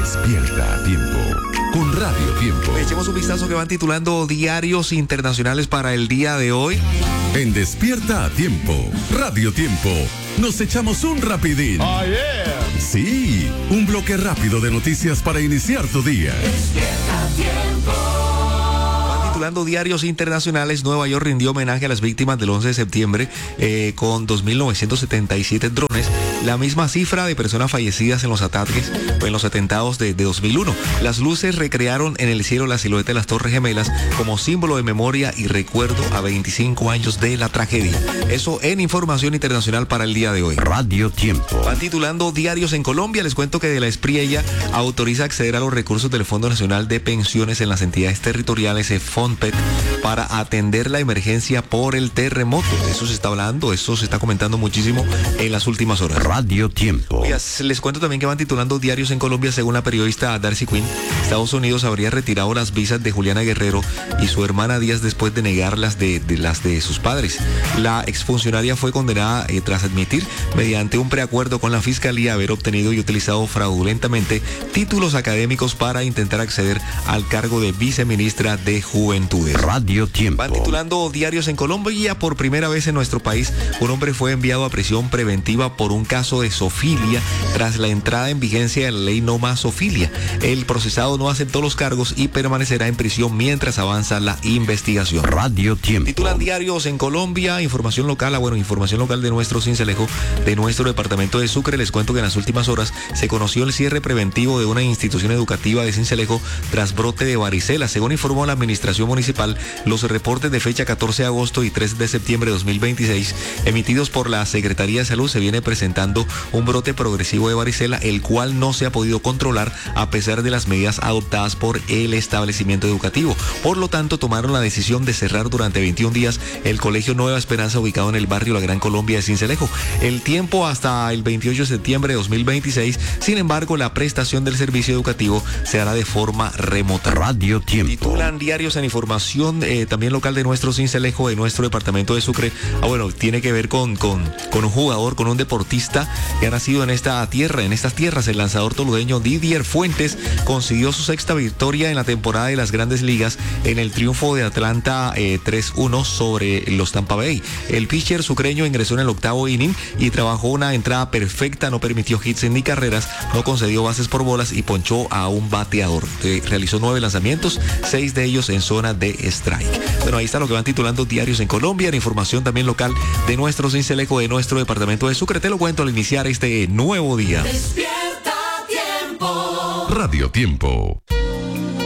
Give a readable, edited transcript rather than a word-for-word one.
Despierta a tiempo con Radio Tiempo. Echemos un vistazo que van titulando diarios internacionales para el día de hoy. En Despierta a Tiempo, Radio Tiempo, nos echamos un rapidín. Oh, yeah. Sí, un bloque rápido de noticias para iniciar tu día. Despierta a tiempo. Titulando diarios internacionales, Nueva York rindió homenaje a las víctimas del 11 de septiembre con 2.977 drones, la misma cifra de personas fallecidas en los ataques o en los atentados de 2001. Las luces recrearon en el cielo la silueta de las Torres Gemelas como símbolo de memoria y recuerdo a 25 años de la tragedia. Eso en información internacional para el día de hoy. Radio Tiempo. Van titulando diarios en Colombia. Les cuento que de la Espriella autoriza acceder a los recursos del Fondo Nacional de Pensiones en las entidades territoriales FONPET para atender la emergencia por el terremoto. De eso se está hablando, eso se está comentando muchísimo en las últimas horas. Radio Tiempo. Oiga, les cuento también que van titulando diarios en Colombia. Según la periodista Darcy Quinn, Estados Unidos habría retirado las visas de Juliana Guerrero y su hermana días después de negar las de sus padres. La exfuncionaria fue condenada tras admitir, mediante un preacuerdo con la fiscalía, haber obtenido y utilizado fraudulentamente títulos académicos para intentar acceder al cargo de viceministra de Juventudes. Radio Tiempo. Van titulando diarios en Colombia. Por primera vez en nuestro país, un hombre fue enviado a prisión preventiva por un caso de zoofilia tras la entrada en vigencia de la ley No Más Zoofilia. El procesado no aceptó los cargos y permanecerá en prisión mientras avanza la investigación. Radio Tiempo. Titulan diarios en Colombia, información local, información local de nuestro Sincelejo, de nuestro departamento de Sucre. Les cuento que en las últimas horas se conoció el cierre preventivo de una institución educativa de Sincelejo tras brote de varicela. Según informó la administración municipal, los reportes de fecha 14 de agosto y 3 de septiembre de 2026 emitidos por la Secretaría de Salud se viene presentando un brote progresivo de varicela, el cual no se ha podido controlar a pesar de las medidas adoptadas por el establecimiento educativo. Por lo tanto, tomaron la decisión de cerrar durante 21 días el Colegio Nueva Esperanza, ubicado en el barrio La Gran Colombia de Sincelejo. El tiempo hasta el 28 de septiembre de 2026. Sin embargo, la prestación del servicio educativo se hará de forma remota. Radio Tiempo. Titulan diarios en información también local de nuestro Sincelejo, de nuestro departamento de Sucre. Tiene que ver con un jugador, con un deportista que ha nacido en estas tierras. El lanzador toludeño Didier Fuentes consiguió su sexta victoria en la temporada de las Grandes Ligas en el triunfo de Atlanta 3-1 sobre los Tampa Bay. El pitcher sucreño ingresó en el octavo inning y trabajó una entrada perfecta, no permitió hits ni carreras, no concedió bases por bolas y ponchó a un bateador. Realizó 9 lanzamientos, 6 de ellos en zona de strike. Ahí está lo que van titulando diarios en Colombia, en información también local de nuestro Sincelejo, de nuestro departamento de Sucre. Te lo cuento al iniciar este nuevo día. Despierta a tiempo. Radio Tiempo.